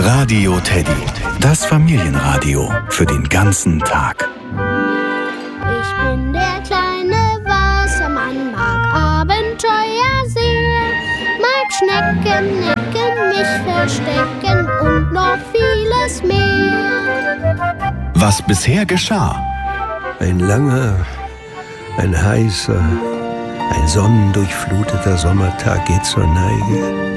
Radio Teddy, das Familienradio für den ganzen Tag. Ich bin der kleine Wassermann, mag Abenteuer sehr, mag Schnecken necken, mich verstecken und noch vieles mehr. Was bisher geschah. Ein langer, ein heißer, ein sonnendurchfluteter Sommertag geht zur Neige.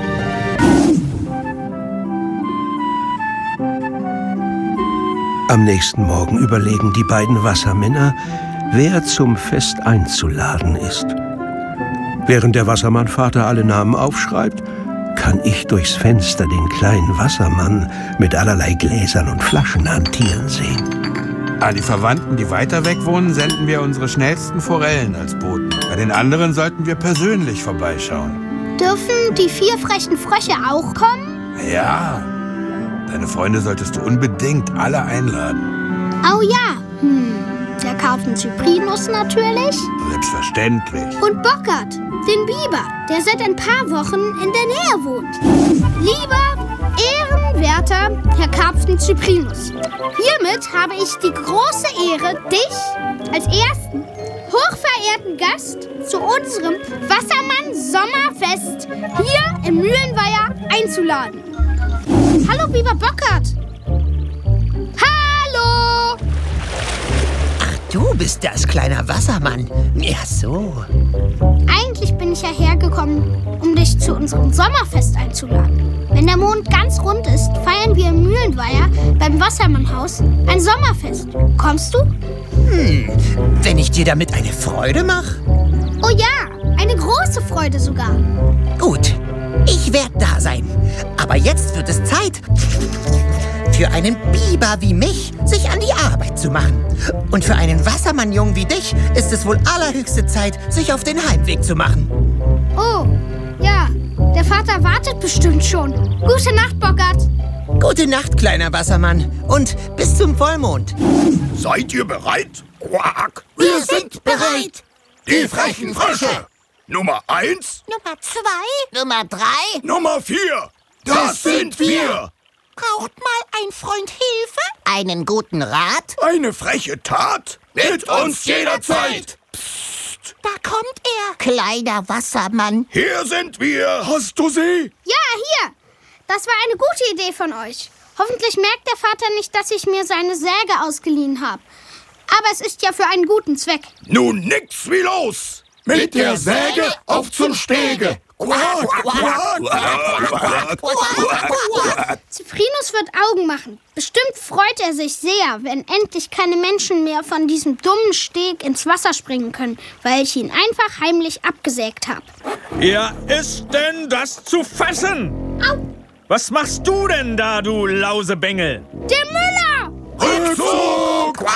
Am nächsten Morgen überlegen die beiden Wassermänner, wer zum Fest einzuladen ist. Während der Wassermannvater alle Namen aufschreibt, kann ich durchs Fenster den kleinen Wassermann mit allerlei Gläsern und Flaschen hantieren sehen. An die Verwandten, die weiter weg wohnen, senden wir unsere schnellsten Forellen als Boten. Bei den anderen sollten wir persönlich vorbeischauen. Dürfen die 4 frechen Frösche auch kommen? Ja, deine Freunde solltest du unbedingt alle einladen. Oh ja, der Karpfen Cyprinus natürlich. Selbstverständlich. Und Bockert, den Biber, der seit ein paar Wochen in der Nähe wohnt. Lieber, ehrenwerter Herr Karpfen Cyprinus, hiermit habe ich die große Ehre, dich als ersten hochverehrten Gast zu unserem Wassermann-Sommerfest hier im Mühlenweiher einzuladen. Hallo, Biber Bockert. Hallo! Du bist das, kleiner Wassermann. Ja, so. Eigentlich bin ich ja hergekommen, um dich zu unserem Sommerfest einzuladen. Wenn der Mond ganz rund ist, feiern wir im Mühlenweiher beim Wassermannhaus ein Sommerfest. Kommst du? Wenn ich dir damit eine Freude mache? Oh ja, eine große Freude sogar. Gut, ich werde da sein. Aber jetzt wird es Zeit für einen Biber wie mich, sich an die Arbeit zu machen. Und für einen Wassermannjungen wie dich ist es wohl allerhöchste Zeit, sich auf den Heimweg zu machen. Oh, ja, der Vater wartet bestimmt schon. Gute Nacht, Bockert. Gute Nacht, kleiner Wassermann. Und bis zum Vollmond. Seid ihr bereit? Quack! Wir sind bereit. Die frechen Frösche! Nummer 1, Nummer 2, Nummer 3. Nummer 4. Das sind wir! Braucht mal ein Freund Hilfe? Einen guten Rat? Eine freche Tat? Mit uns jederzeit! Da kommt er. Kleiner Wassermann. Hier sind wir! Hast du sie? Ja, hier. Das war eine gute Idee von euch. Hoffentlich merkt der Vater nicht, dass ich mir seine Säge ausgeliehen habe. Aber es ist ja für einen guten Zweck. Nun nix wie los! Mit der Säge auf zum Stege! Quack, quack, quack, quack. Cyprinus wird Augen machen. Bestimmt freut er sich sehr, wenn endlich keine Menschen mehr von diesem dummen Steg ins Wasser springen können, weil ich ihn einfach heimlich abgesägt habe. Ja, ist denn das zu fassen? Au! Was machst du denn da, du Lausebengel? Der Müller! Rückzug!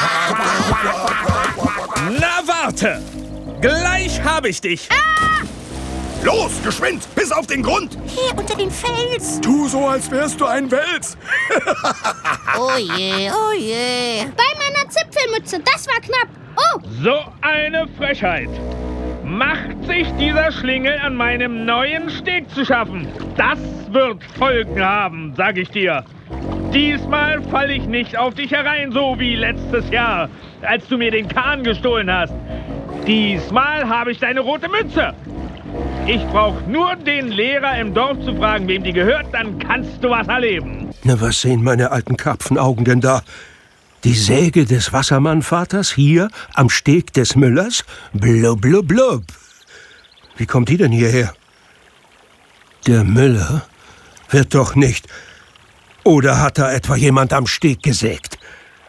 Na, warte! Gleich habe ich dich! Los, geschwind, bis auf den Grund! Hier unter den Fels. Tu so, als wärst du ein Wels! Oh je, oh je. Bei meiner Zipfelmütze, das war knapp. Oh, So eine Frechheit! Macht sich dieser Schlingel an meinem neuen Steg zu schaffen. Das wird Folgen haben, sag ich dir. Diesmal falle ich nicht auf dich herein, so wie letztes Jahr, als du mir den Kahn gestohlen hast. Diesmal habe ich deine rote Mütze. Ich brauche nur den Lehrer im Dorf zu fragen, wem die gehört, dann kannst du was erleben. Na, was sehen meine alten Karpfenaugen denn da? Die Säge des Wassermannvaters hier am Steg des Müllers? Blub, blub, blub. Wie kommt die denn hierher? Der Müller wird doch nicht... Oder hat da etwa jemand am Steg gesägt?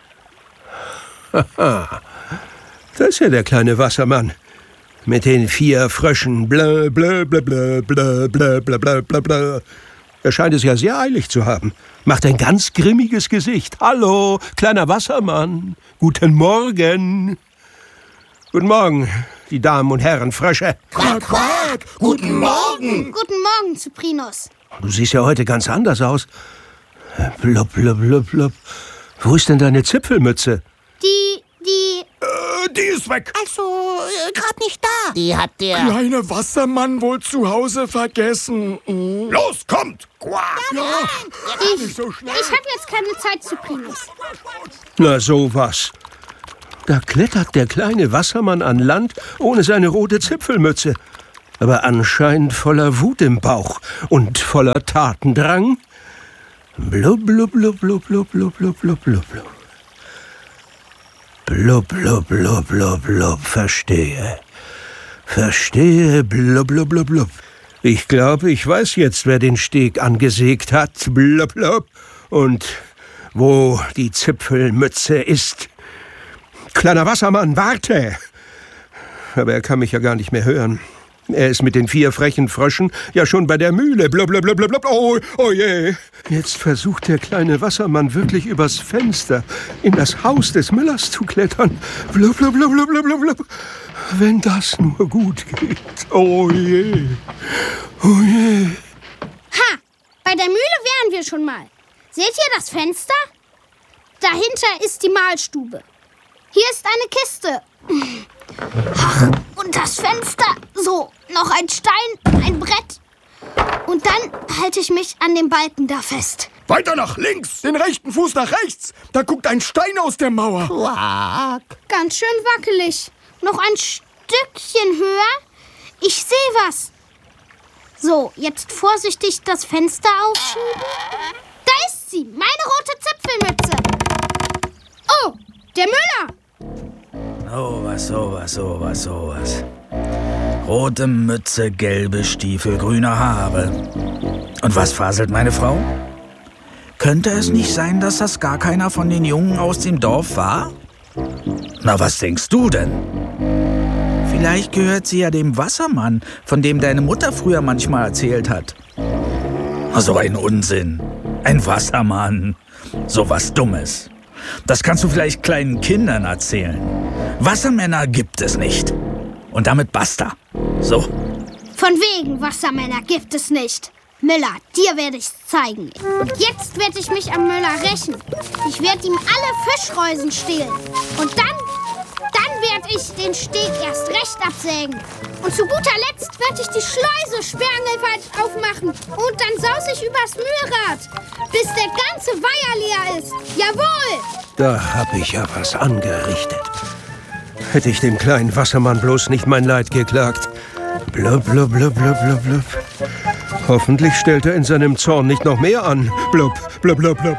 Haha, das ist ja der kleine Wassermann. Mit den 4 Fröschen. Blö, blö, blö, blö, blö, blö, blö, blö, blö, blö. Er scheint es ja sehr eilig zu haben. Macht ein ganz grimmiges Gesicht. Hallo, kleiner Wassermann. Guten Morgen. Guten Morgen, die Damen und Herren Frösche. Quack, quack! Guten Morgen! guten Morgen, Cyprinus. Du siehst ja heute ganz anders aus. Blub, blub, blub, blub. Wo ist denn deine Zipfelmütze? Die Die ist weg! Also, gerade nicht da. Die hat der... Kleine Wassermann wohl zu Hause vergessen. Mhm. Los, kommt! Quack! Nicht so schnell. Ich habe jetzt keine Zeit, Cyprinus. Na sowas. Da klettert der kleine Wassermann an Land ohne seine rote Zipfelmütze, aber anscheinend voller Wut im Bauch und voller Tatendrang. Blub, blub, blub, blub, blub, blub, blub, blub, blub. Blub, blub, blub, blub, blub, verstehe. Verstehe, blub, blub, blub, blub. Ich glaube, ich weiß jetzt, wer den Steg angesägt hat, blub, blub, und wo die Zipfelmütze ist. Kleiner Wassermann, warte! Aber er kann mich ja gar nicht mehr hören. Er ist mit den 4 frechen Fröschen ja schon bei der Mühle. Blub, blub, blub, blub, blub. Oh, oh je! Jetzt versucht der kleine Wassermann wirklich übers Fenster in das Haus des Müllers zu klettern. Blub, blub, blub, blub, blub, blub, blub. Wenn das nur gut geht. Oh je! Oh je! Ha! Bei der Mühle wären wir schon mal. Seht ihr das Fenster? Dahinter ist die Mahlstube. Hier ist eine Kiste. Ach, und das Fenster. So, noch ein Stein, ein Brett. Und dann halte ich mich an dem Balken da fest. Weiter nach links, den rechten Fuß nach rechts. Da guckt ein Stein aus der Mauer. Quack. Ganz schön wackelig. Noch ein Stückchen höher. Ich sehe was. So, jetzt vorsichtig das Fenster aufschieben. Da ist sie, meine rote Zipfelmütze. Oh, der Müller. Sowas. Rote Mütze, gelbe Stiefel, grüner Habe. Und was faselt meine Frau? Könnte es nicht sein, dass das gar keiner von den Jungen aus dem Dorf war? Na, was denkst du denn? Vielleicht gehört sie ja dem Wassermann, von dem deine Mutter früher manchmal erzählt hat. So ein Unsinn. Ein Wassermann. So was Dummes. Das kannst du vielleicht kleinen Kindern erzählen. Wassermänner gibt es nicht. Und damit basta. So. Von wegen Wassermänner gibt es nicht. Müller, dir werde ich's zeigen. Und jetzt werde ich mich am Müller rächen. Ich werde ihm alle Fischreusen stehlen. Und dann werde ich den Steg erst recht absägen. Und zu guter Letzt werde ich die Schleuse sperrangelweit aufmachen. Und dann saus ich übers Mühlrad, bis der ganze Weiher leer ist. Jawohl! Da hab ich ja was angerichtet. Hätte ich dem kleinen Wassermann bloß nicht mein Leid geklagt. Blub, blub, blub, blub, blub, blub. Hoffentlich stellt er in seinem Zorn nicht noch mehr an. Blub, blub, blub, blub.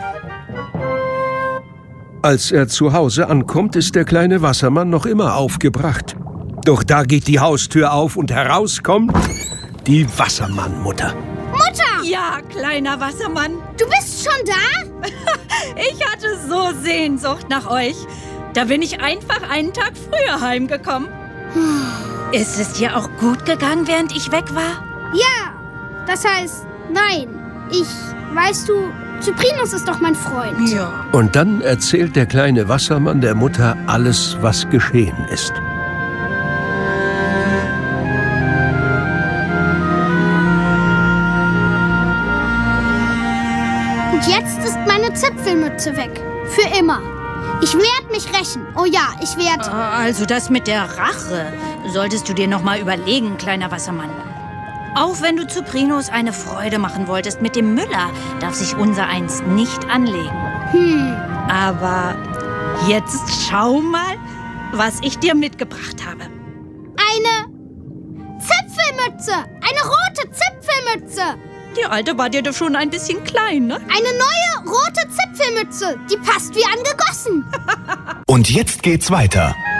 Als er zu Hause ankommt, ist der kleine Wassermann noch immer aufgebracht. Doch da geht die Haustür auf und heraus kommt die Wassermannmutter. Mutter! Ja, kleiner Wassermann. Du bist schon da? Ich hatte so Sehnsucht nach euch. Da bin ich einfach einen Tag früher heimgekommen. Ist es dir auch gut gegangen, während ich weg war? Ja, das heißt, nein. Weißt du, Cyprinus ist doch mein Freund. Ja. Und dann erzählt der kleine Wassermann der Mutter alles, was geschehen ist. Und jetzt ist meine Zipfelmütze weg. Für immer. Ich werde mich rächen. Oh ja, ich werde. Also das mit der Rache solltest du dir noch mal überlegen, kleiner Wassermann. Auch wenn du Cyprinus eine Freude machen wolltest mit dem Müller, darf sich unsereins nicht anlegen. Aber jetzt schau mal, was ich dir mitgebracht habe. Eine Zipfelmütze. Eine rote Zipfelmütze. Die alte war dir doch schon ein bisschen klein, ne? Eine neue rote Zipfelmütze. Die passt wie angegossen. Und jetzt geht's weiter